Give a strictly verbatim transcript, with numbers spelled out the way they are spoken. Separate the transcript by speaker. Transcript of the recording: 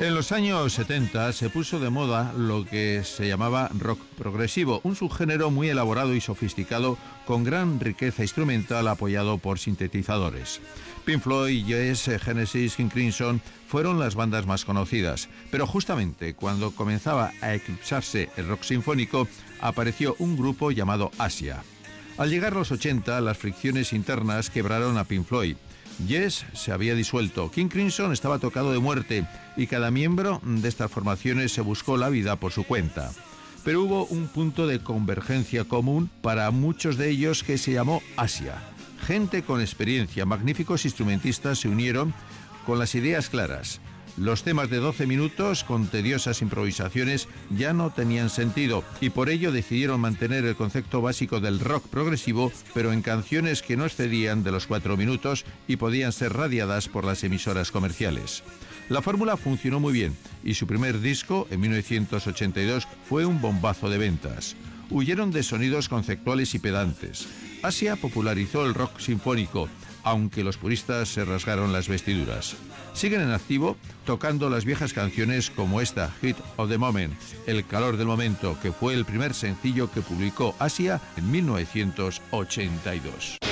Speaker 1: En los años setenta se puso de moda lo que se llamaba rock progresivo, un subgénero muy elaborado y sofisticado con gran riqueza instrumental apoyado por sintetizadores. Pink Floyd, Yes, Genesis, King Crimson fueron las bandas más conocidas, pero justamente cuando comenzaba a eclipsarse el rock sinfónico, apareció un grupo llamado Asia. Al llegar los ochenta, las fricciones internas quebraron a Pink Floyd. Yes se había disuelto, King Crimson estaba tocado de muerte y cada miembro de estas formaciones se buscó la vida por su cuenta. Pero hubo un punto de convergencia común para muchos de ellos que se llamó Asia. Gente con experiencia, magníficos instrumentistas se unieron con las ideas claras. Los temas de doce minutos con tediosas improvisaciones ya no tenían sentido y por ello decidieron mantener el concepto básico del rock progresivo, pero en canciones que no excedían de los cuatro minutos y podían ser radiadas por las emisoras comerciales. La fórmula funcionó muy bien y su primer disco, en mil novecientos ochenta y dos, fue un bombazo de ventas. Huyeron de sonidos conceptuales y pedantes. Asia popularizó el rock sinfónico, aunque los puristas se rasgaron las vestiduras. Siguen en activo tocando las viejas canciones como esta, Heat of the Moment, El calor del momento, que fue el primer sencillo que publicó Asia en mil novecientos ochenta y dos.